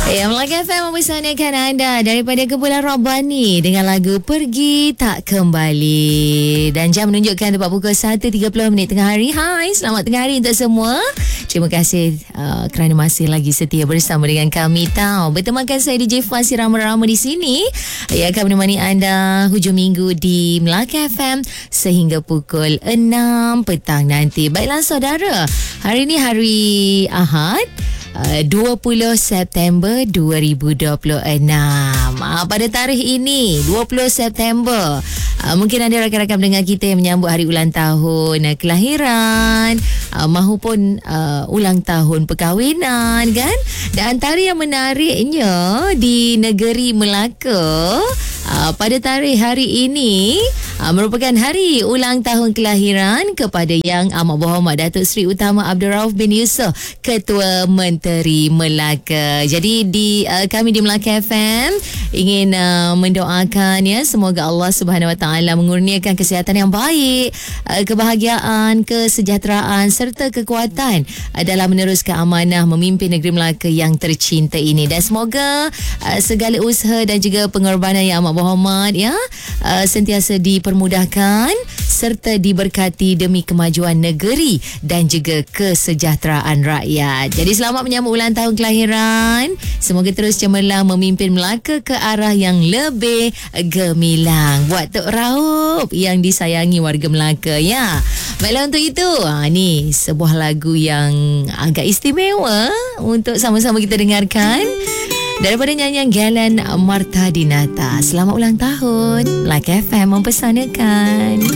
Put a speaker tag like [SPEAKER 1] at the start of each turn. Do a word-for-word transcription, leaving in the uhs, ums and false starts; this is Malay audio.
[SPEAKER 1] Ya, Melaka F M mempersanakan anda daripada Kumpulan Rabbani dengan lagu Pergi Tak Kembali. Dan jam menunjukkan tepat pukul satu tiga puluh minit tengah hari. Hai, selamat tengah hari untuk semua. Terima kasih uh, kerana masih lagi setia bersama dengan kami. Tahu, bertemankan saya D J Fas Rama-Rama di sini. Ya, akan menemani anda hujung minggu di Melaka F M sehingga pukul enam petang nanti. Baiklah saudara, hari ini hari Ahad, Uh, dua puluh September dua ribu dua puluh enam. Uh, pada tarikh ini dua puluh September, uh, mungkin ada rakan-rakan pendengar kita yang menyambut hari ulang tahun uh, kelahiran, uh, mahupun uh, ulang tahun perkahwinan kan. Dan antara yang menariknya di negeri Melaka, uh, pada tarikh hari ini uh, merupakan hari ulang tahun kelahiran kepada Yang Amat Berhormat Datuk Seri Utama Abdul Rauf bin Yusof, Ketua Menteri Melaka. Jadi di uh, kami di Melaka F M ingin uh, mendoakan ya, semoga Allah Subhanahu Wa Taala mengurniakan kesihatan yang baik, uh, kebahagiaan, kesejahteraan serta kekuatan uh, dalam meneruskan amanah memimpin negeri Melaka yang tercinta ini. Dan semoga uh, segala usaha dan juga pengorbanan Yang Amat Berhormat ya uh, sentiasa dipermudahkan serta diberkati demi kemajuan negeri dan juga kesejahteraan rakyat. Jadi selamat menyambut ulang tahun kelahiran. Semoga terus cemerlang memimpin Melaka ke arah yang lebih gemilang. Buat Tok Raup yang disayangi warga Melaka ya. Baiklah, untuk itu, ha, ni sebuah lagu yang agak istimewa untuk sama-sama kita dengarkan. Daripada nyanyian Galen Marta Dinata. Selamat ulang tahun. Melaka F M mempersanakan.